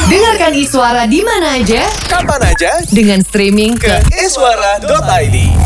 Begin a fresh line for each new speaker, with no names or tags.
Dengarkan Iswara di mana aja,
kapan aja,
dengan streaming
ke iswara.id.